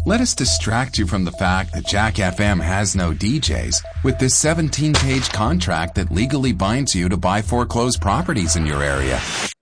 Let us distract you from the fact that Jack FM has no DJs with this 17-page contract that legally binds you to buy foreclosed properties in your area.